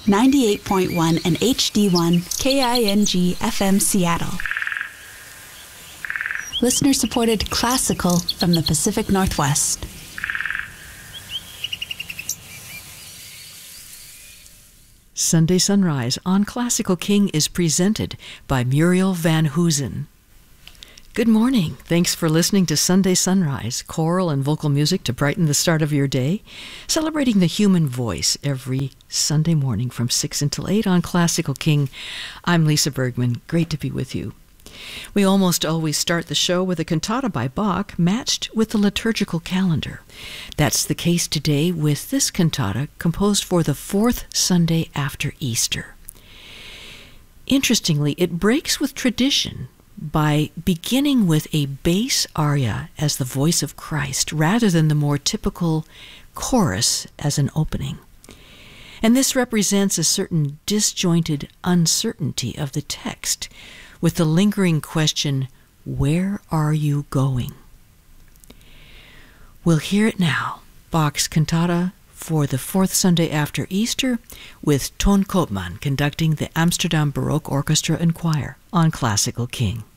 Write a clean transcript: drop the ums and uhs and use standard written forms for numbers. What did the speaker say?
98.1 and HD1 KING FM Seattle. Listener-supported classical from the Pacific Northwest. Sunday Sunrise on Classical King is presented by Muriel Van Hoosen. Good morning. Thanks for listening to Sunday Sunrise, choral and vocal music to brighten the start of your day, celebrating the human voice every Sunday morning from 6 until 8 on Classical King. I'm Lisa Bergman. Great to be with you. We almost always start the show with a cantata by Bach matched with the liturgical calendar. That's the case today with this cantata composed for the fourth Sunday after Easter. Interestingly, it breaks with tradition by beginning with a bass aria as the voice of Christ rather than the more typical chorus as an opening. And this represents a certain disjointed uncertainty of the text, with the lingering question, where are you going? We'll hear it now, Bach's cantata for the fourth Sunday after Easter, with Ton Koopman conducting the Amsterdam Baroque Orchestra and Choir on Classical King.